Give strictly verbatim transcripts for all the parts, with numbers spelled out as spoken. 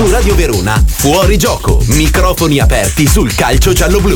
Su Radio Verona, Fuori Gioco, microfoni aperti sul calcio giallo-blu.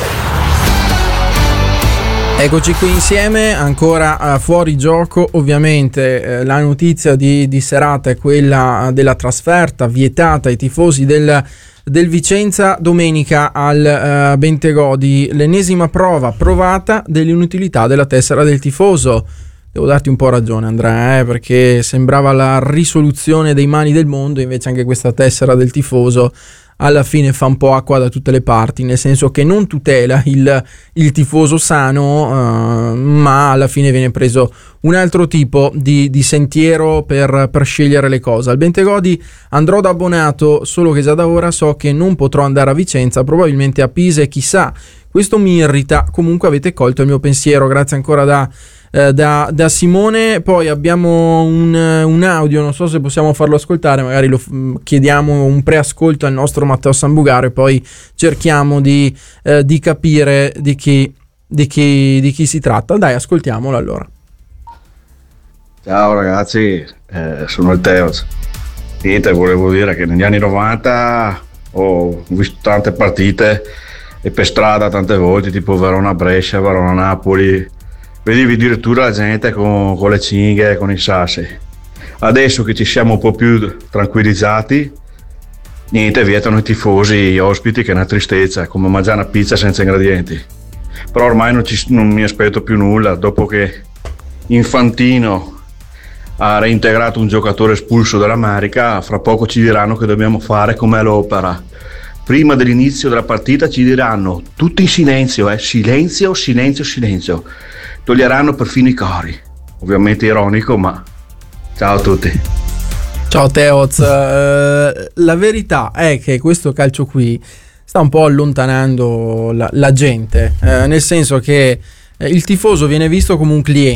Eccoci qui insieme, ancora uh, fuori gioco. Ovviamente eh, la notizia di, di serata è quella della trasferta vietata ai tifosi del, del Vicenza domenica al uh, Bentegodi, l'ennesima prova provata dell'inutilità della tessera del tifoso. Devo darti un po' ragione, Andrea, eh, perché sembrava la risoluzione dei mali del mondo, invece anche questa tessera del tifoso alla fine fa un po' acqua da tutte le parti, nel senso che non tutela il, il tifoso sano, uh, ma alla fine viene preso un altro tipo di, di sentiero per, per scegliere le cose. Al Bentegodi andrò da abbonato, solo che già da ora so che non potrò andare a Vicenza, probabilmente a Pisa, e chissà, questo mi irrita. Comunque avete colto il mio pensiero, grazie ancora da Da, da Simone. Poi abbiamo un, un audio, non so se possiamo farlo ascoltare, magari lo chiediamo un preascolto al nostro Matteo Sambugaro e poi cerchiamo di, eh, di capire di chi, di, chi, di chi si tratta. Dai, ascoltiamolo allora. Ciao ragazzi, eh, sono il Teo. Niente, volevo dire che negli anni novanta ho visto tante partite e per strada tante volte, tipo Verona-Brescia, Verona-Napoli. Vedevi addirittura la gente con, con le cinghie, con i sassi. Adesso che ci siamo un po' più tranquillizzati, niente, vietano i tifosi, gli ospiti, che è una tristezza, come mangiare una pizza senza ingredienti. Però ormai non, ci, non mi aspetto più nulla, dopo che Infantino ha reintegrato un giocatore espulso dall'America, fra poco ci diranno che dobbiamo fare come all'opera. Prima dell'inizio della partita ci diranno, tutti in silenzio, eh, silenzio, silenzio, silenzio. Toglieranno perfino i cori, ovviamente ironico, ma ciao a tutti. Ciao Teoz, uh, la verità è che questo calcio qui sta un po' allontanando la, la gente, uh, nel senso che uh, il tifoso viene visto come un cliente.